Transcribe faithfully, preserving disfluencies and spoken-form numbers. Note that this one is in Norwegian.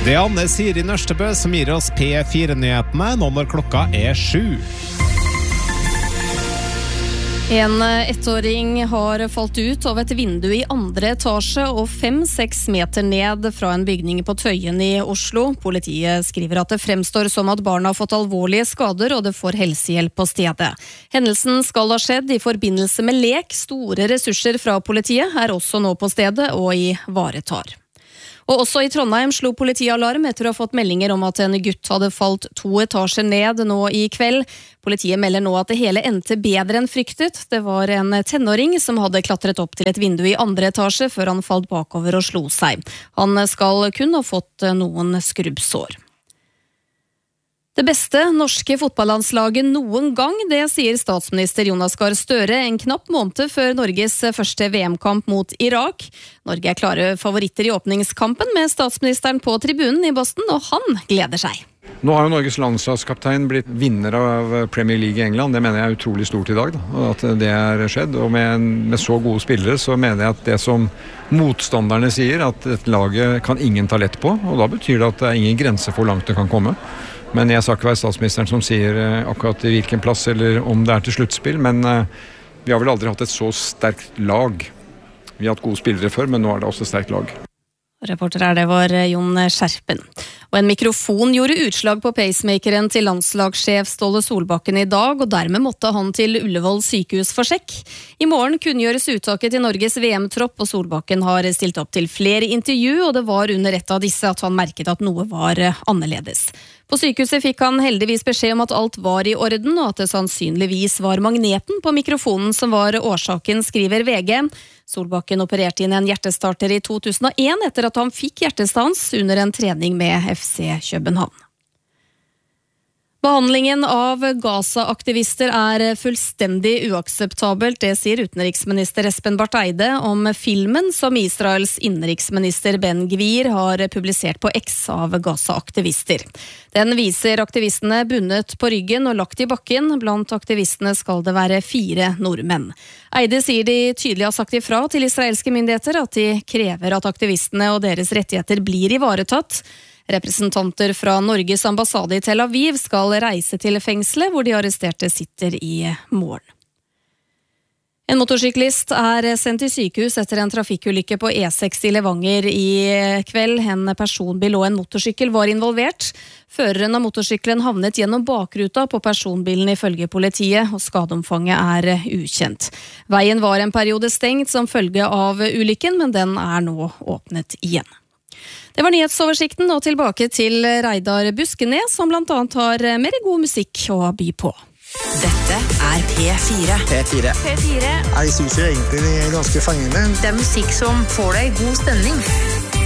Det er Anne Siri Nørstebø som gir oss P fire-nyhetene nå når klokka er sju. En ettåring har falt ut av et vindu i andre etasje og fem-seks meter ned fra en bygning på Tøyen i Oslo. Politiet skriver at det fremstår som at barna har fått alvorlige skader og det får helsehjelp på stedet. Hendelsen skal ha skjedd i forbindelse med lek. Store ressurser fra politiet er også nå på stedet og ivaretar. Og også i Trondheim slo politiet alarm etter å ha fått meldinger om at en gutt hadde falt to etasjer ned nå i kveld. Politiet melder nå at det hele endte bedre enn fryktet. Det var en tenåring som hadde klatret opp til et vindu i andre etasje før han falt bakover og slo seg. Han skal kun ha fått noen skrubbsår. Det beste norske fotballandslaget noen gang, det sier statsminister Jonas Gahr Støre en knapp måned før Norges første V M-kamp mot Irak. Norge er klare favoritter i åpningskampen med statsministeren på tribunen i Boston, og han gleder seg. Nå har jo Norges landslagskaptein blitt vinner av Premier League i England. Det mener jeg er utrolig stort i dag, da, at det er skjedd. Og med, med så gode spillere så mener jeg at det som motstanderne sier, at et laget kan ingen ta lett på, og da betyr det at det er ingen grense for hvor langt det kan komme. Men jeg skal ikke være statsministeren som sier akkurat i hvilken plass eller om det er til sluttspill, men vi har vel aldri hatt et så sterkt lag. Vi har hatt gode spillere før, men nå er det også et sterkt lag. Reporter er det var Jon Skjerpen. Og en mikrofon gjorde utslag på pacemakeren til landslagssjef Ståle Solbakken i dag, og dermed måtte han til Ullevål sykehus for sjekk. I morgen kunngjøres uttaket til Norges V M-tropp, og Solbakken har stilt opp til flere intervju, og det var under et av disse at han merket at noe var annerledes. På sykehuset fikk han heldigvis beskjed om at alt var i orden, og at det sannsynligvis var magneten på mikrofonen som var årsaken, skriver V G. Solbakken opererte inn en hjertestarter i to tusen og en etter at han fikk hjertestans under en trening med F C København. Behandlingen av Gaza-aktivister er fullstendig uakseptabelt, det sier utenriksminister Espen Barth Eide om filmen som Israels innenriksminister Ben Gvir har publisert på X av Gaza-aktivister. Den viser aktivistene bundet på ryggen og lagt i bakken. Blant aktivistene skal det være fire nordmenn. Eide sier de tydelig har sagt ifra til israelske myndigheter at de krever at aktivistene og deres rettigheter blir ivaretatt. Representanter fra Norges ambassade i Tel Aviv skal reise til fengselet, hvor de arresterte sitter i morgen. En motorsyklist er sendt til sykehus etter en trafikkulykke på E seks i Levanger i kveld. En personbil og en motorsykkel var involvert. Føreren av motorsykkelen havnet gjennom bakruta på personbilen ifølge politiet, og skadeomfanget er ukjent. Veien var en periode stengt som følge av ulykken, men den er nå åpnet igjen. Det var nyhetsoversikten, og tilbake til Reidar Buskenes, som blant annet har mer god musikk å by på. Dette er P fire. P fire. P fire. Jeg synes jo egentlig det er ganske fengende. Det er musikk som får deg i god stemning.